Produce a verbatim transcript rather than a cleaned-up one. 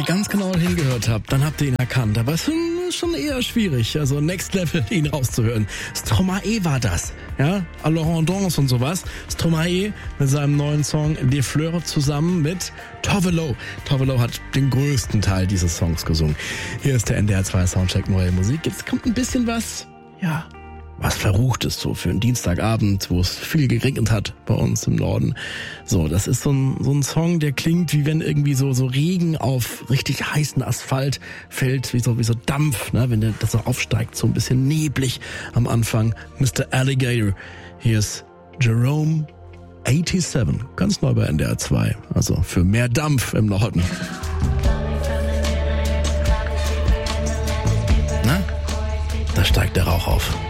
ganz genau hingehört habt, dann habt ihr ihn erkannt. Aber es ist schon eher schwierig, also Next Level, ihn rauszuhören. Stromae war das, ja, à Laurent Dance und sowas. Stromae mit seinem neuen Song Les Fleurs zusammen mit Tove Lo. Tove Lo hat den größten Teil dieses Songs gesungen. Hier ist der N D R zwei Soundcheck Neue Musik. Jetzt kommt ein bisschen was, ja, was Verruchtes so für einen Dienstagabend, wo es viel geregnet hat bei uns im Norden. So, das ist so ein, so ein Song, der klingt, wie wenn irgendwie so, so Regen auf richtig heißen Asphalt fällt, wie so, wie so Dampf, ne, wenn der, das so aufsteigt, so ein bisschen neblig am Anfang. Mister Alligator. Hier ist Jerome siebenundachtzig, ganz neu bei N D R zwei, also für mehr Dampf im Norden. Na, da steigt der Rauch auf.